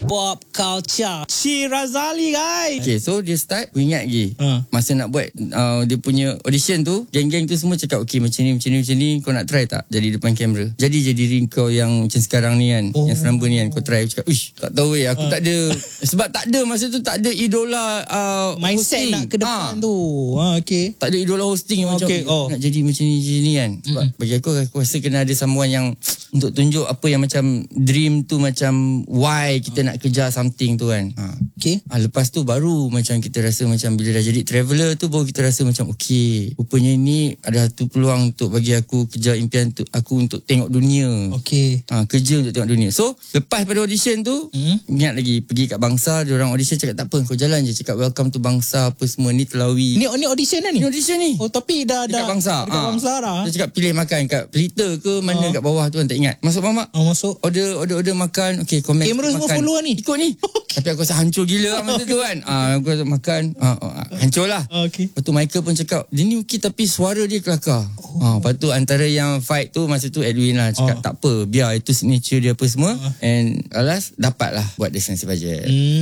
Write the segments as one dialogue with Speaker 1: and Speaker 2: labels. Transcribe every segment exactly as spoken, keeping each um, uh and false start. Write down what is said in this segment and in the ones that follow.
Speaker 1: Pop Culture Ci Razali, guys.
Speaker 2: Okay, so dia start, aku ingat lagi
Speaker 1: Ha.
Speaker 2: masa nak buat uh, dia punya audition tu, geng-geng tu semua cakap, okay macam ni, macam ni, macam ni, kau nak try tak jadi depan kamera? Jadi jadi diri kau yang macam sekarang ni kan,
Speaker 1: Oh.
Speaker 2: yang selamba ni kan, kau try. Aku cakap, uish, tak tahu weh, aku
Speaker 1: Ha.
Speaker 2: tak ada, sebab tak ada masa tu, tak ada idola uh,
Speaker 1: Mindset
Speaker 2: hosting.
Speaker 1: nak ke depan
Speaker 2: Ha.
Speaker 1: tu. Ha, okay.
Speaker 2: Tak ada idola hosting yang
Speaker 1: Okay,
Speaker 2: macam
Speaker 1: oh.
Speaker 2: nak jadi macam ni, macam ni kan. Sebab mm. bagi aku, aku rasa kena ada someone yang untuk tunjuk apa yang macam dream tu, macam why kita nak kejar something tu kan. Ha.
Speaker 1: Okay.
Speaker 2: Ha, lepas tu baru macam kita rasa macam bila dah jadi traveller tu, baru kita rasa macam okay, rupanya ni ada satu peluang untuk bagi aku kejar impian tu, aku untuk tengok dunia.
Speaker 1: Okay.
Speaker 2: Ha, kerja untuk tengok dunia. So lepas pada audition tu,
Speaker 1: Hmm.
Speaker 2: ingat lagi pergi kat Bangsa, dia orang audition cakap tak apa, kau jalan je, cakap welcome to Bangsa apa semua ni, Telawi.
Speaker 1: Ni, ni audition dah ni?
Speaker 2: Ni audition ni.
Speaker 1: Oh, tapi dah
Speaker 2: Dekat
Speaker 1: dah
Speaker 2: Bangsa.
Speaker 1: Dekat
Speaker 2: Ha.
Speaker 1: Bangsa dah.
Speaker 2: Dia cakap pilih makan kat Pelita ke mana,
Speaker 1: Ha.
Speaker 2: kat bawah tu kan, tak ingat. Masuk mamak.
Speaker 1: Oh, masuk.
Speaker 2: Order order order makan. Okey, komen.
Speaker 1: Kamera semua follow lah ni?
Speaker 2: Ikut ni. Tapi aku rasa hancur gila lah masa tu kan. Ah, aku rasa makan ah, ah, hancur lah.
Speaker 1: Okay.
Speaker 2: Lepas tu Michael pun cakap, dia ni okey tapi suara dia kelakar. Oh. Ah, lepas tu antara yang fight tu masa tu Edwin lah cakap,
Speaker 1: Oh.
Speaker 2: tak apa, biar itu signature dia apa semua.
Speaker 1: Oh.
Speaker 2: And alas dapat lah buat Destinasi Bajet.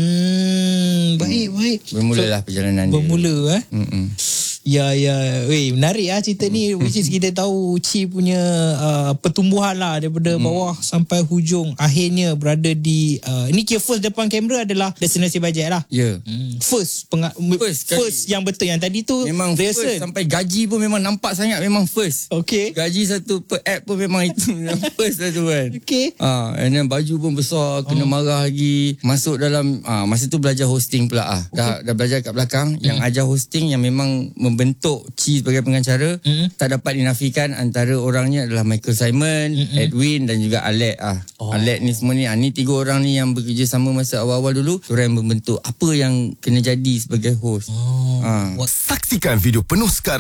Speaker 1: Hmm, baik, baik.
Speaker 2: Bermulalah perjalanan dia.
Speaker 1: Bermula eh.
Speaker 2: Mm-mm.
Speaker 1: Ya, ya. Weh, menarik lah cerita ni. Which is kita tahu Ci punya uh, pertumbuhan lah daripada hmm. bawah sampai hujung. Akhirnya berada di... Uh, ni kira first depan kamera adalah Destinasi Bajet lah.
Speaker 2: Ya. Yeah.
Speaker 1: Hmm. First, penga-
Speaker 2: First
Speaker 1: first,
Speaker 2: kali.
Speaker 1: yang betul. Yang tadi tu
Speaker 2: Memang first,
Speaker 1: rehearsal.
Speaker 2: sampai gaji pun memang nampak sangat memang first.
Speaker 1: Okay.
Speaker 2: Gaji satu per app pun memang itu yang first lah tu kan.
Speaker 1: Okay.
Speaker 2: Ah, and then baju pun besar, kena
Speaker 1: Oh.
Speaker 2: marah lagi. Masuk dalam ah masa tu belajar hosting pula ah. Dah dah belajar kat belakang
Speaker 1: Hmm.
Speaker 2: yang ajar hosting yang memang membentuk Ci sebagai pengacara.
Speaker 1: Hmm.
Speaker 2: Tak dapat dinafikan antara orangnya adalah Michael Simon,
Speaker 1: Hmm.
Speaker 2: Edwin dan juga Alec ah.
Speaker 1: Oh.
Speaker 2: Alec ni semua ni ah, ni tiga orang ni yang bekerja sama masa awal-awal dulu. Orang yang membentuk apa yang kena jadi sebagai host.
Speaker 1: Oh.
Speaker 2: Ah.
Speaker 3: Saksikan video penuh sekarang